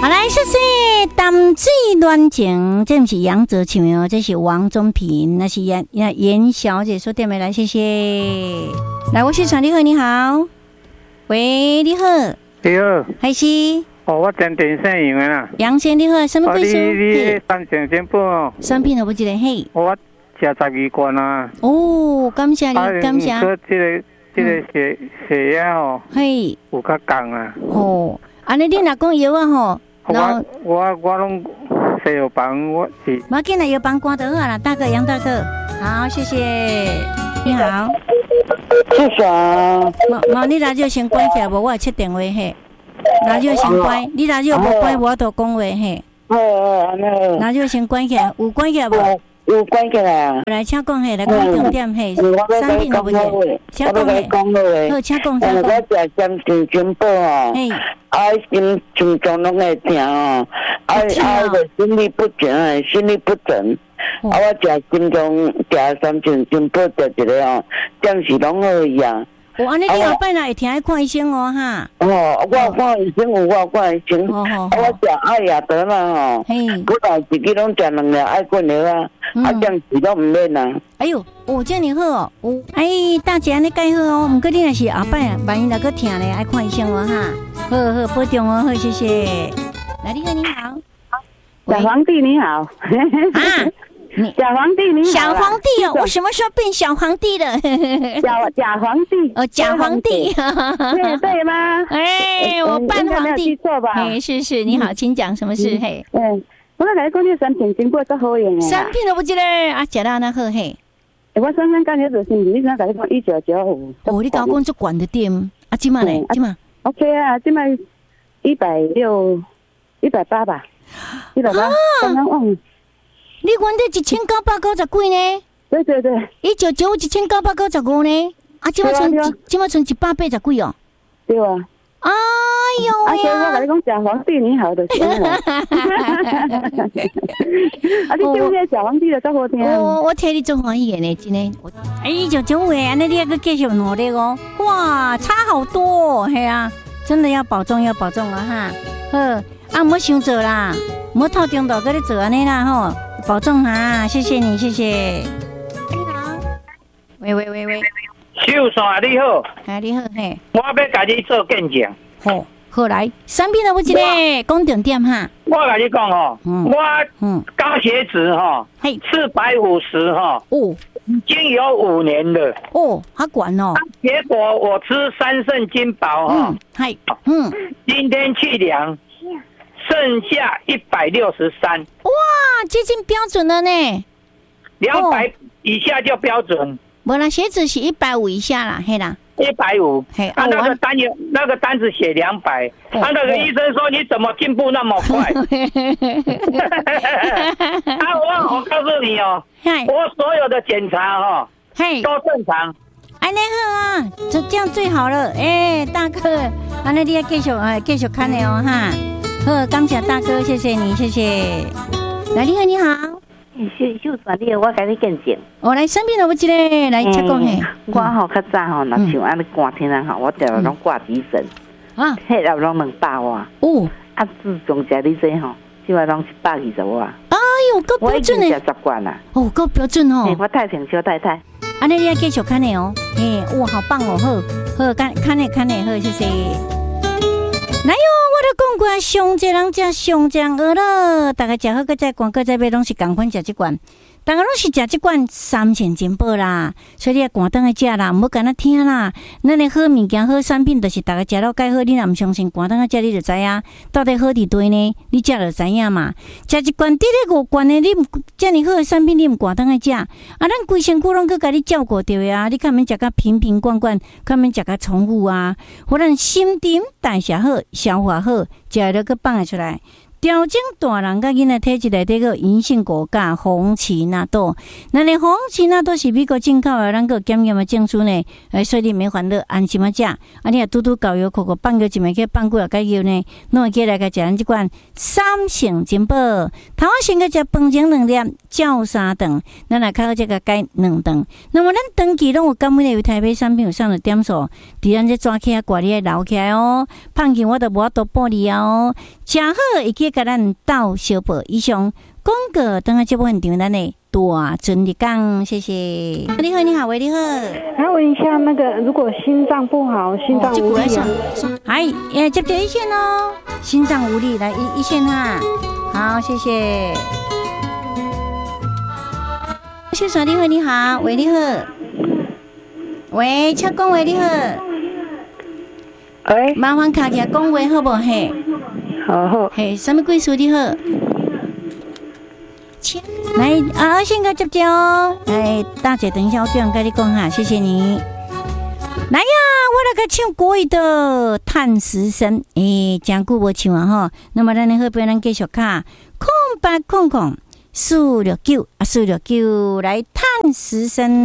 好来，谢谢淡水恋情，这不是杨泽唱的哦，这是王宗平，那是严小姐说点没来，谢谢。来，我是传你好，你好，喂，你好， 你好， 还是？ 我真电视员啊。 杨先你好，什么贵姓？ 你三成金宝哦。 产品都不记得嘿。 我吃12罐啊。 哦，感谢你，感谢。 这个血压哦， 嘿， 有较降啊。 哦，安尼你若讲药啊吼， 我拢西药房，我是。 无紧啦，药房关就好啦，大哥杨大哥，好，谢谢。你好， 谢谢啊。 毛，你radio先关起来，无我会切电话嘿。radio先关，你radio无关，我都讲话嘿。 安尼。 radio先关起来，有关起来无？ 有关起来啊！ 来，请讲嘿，来讲重点嘿，产品都不是，请讲嘿，好，请讲。 我食三成金宝哦，心脏拢会疼哦，个心律不整，我食心脏食三成金宝食一个哦，暂时拢好去啊。 安尼你后摆若会听爱看医生哦哈。 我看医生有我看医生，我食爱亚得啦吼，我来自己拢食2粒爱困药啊，这样子都唔免啊。 哎呦，这样好哦，大姐安尼介好哦，不过你若是后摆啊，万一若个疼咧，爱看医生哦哈。好，保重哦，好，谢谢。来，你好，你好， 小皇帝你好。小皇帝你好。 小皇帝哦，我什么时候变小皇帝了？ 假皇帝哦，假皇帝， 对吗？ 我扮皇帝， 没有记错吧？ 是，你好，请讲什么事？嘿， 我来讲你产品经过足好用的。 产品都不记得啊，食到那好嘿。 我刚刚讲就是你想甲你讲1995。 你刚讲足管的店啊，今嘛呢？今嘛 ？OK 啊，今嘛160、180吧，180。刚刚忘了。 你原的1990几呢？ 对 ，1995 1995呢？啊，今嘛剩180几哦？ 对啊。 哎呦呀！我跟你讲，小皇帝你好的行了。你听不听小皇帝的足好听？ 我听你足欢喜的呢，真的。1995的，安尼你还个继续努力哦。哇，差好多，嘿啊！真的要保重，啊哈。好，莫想做啦，莫偷中岛跟你做安尼啦吼。保重哈，谢谢你，谢谢。你好，喂， 秀山你好， 你好嘿， 我要甲你做见证。 好来，产品都不一个，讲重点哈。 我甲你讲吼，我高血脂哈，450哈，已经有5年了。 好管哦。 结果我吃3胜金宝哈，今天去量。剩下163， 哇，接近标准了呢。 200以下就标准。 我啦，血脂是150以下啦，嘿啦。 150，那个单子写200，那个医生说你怎么进步那么快？我告诉你哦，我所有的检查哈，都正常。 安尼好啊，这样最好了。大哥，安尼你要继续看的哦哈。好，感谢大哥，谢谢你，谢谢。来，你好，你好。 秀山你好，我甲你见证。 来，身边有无一个来请讲嘿？ 我较早若像安尼寒天啊我定拢挂急诊啊，迄粒拢200瓦。自从食你这即摆拢120瓦。 哎呦，够标准诶！ 我已经食10罐啦。 够标准哦。 我太平小太太。 安尼你要继续看的哦。哇，好棒哦！好，看的好，谢谢。来哟，我都讲过，上济人食上酱鹅了，大家食好，搁再罐，搁再买，拢是共款食这罐。大家拢是食这罐3千金宝啦，所以你要赶灯来食啦，唔好干那听啦。咱的好物件、好产品，就是大家食了介好，你若唔相信，赶灯来食你就知影，到底好伫对呢？你食就知影嘛。食一罐得咧5罐的，你唔遮尔好的产品，你唔赶灯来食，咱规身躯拢去甲你照顾着呀。你看免食甲瓶瓶罐罐，看免食甲重复啊。或咱心情代谢好，消化好，食了个放得出来。 调整大人甲囡仔体质内底个银杏果甲红奇纳豆，那呢红奇纳豆是美国进口的，咱个检验的证书呢，所以你免烦恼，安心啊食。啊，你也拄搞油口放个一枚去放几啊个油呢，弄起来个食咱这款三成金宝。头先个食饭前2粒，照3顿，咱来靠这个改2顿。那么咱长期拢有感染的有台北产品有上了点数，伫咱这抓起来挂你留起来哦，放去我都无法度报你哦。食好会去甲咱斗小报以上广告，等下节目现场咱的大尊的讲，谢谢。你好，你好，喂，你好。 还问一下那个，如果心脏不好，心脏无力啊？ 哎，接一线哦，心脏无力来一线哈。好，谢谢。谢谢你好，你好，喂，你好。喂，请讲喂，你好。 喂， 麻烦卡起来讲话好不嘿？ 好。 嘿，什么贵数你好？来啊，先个接哦。哎，大姐，等一下我这样跟你讲哈，谢谢你。来呀，我来个唱国语的《探食生》，真久无唱啊哈。那么咱的好朋友咱继续卡0800 469 469来探食生。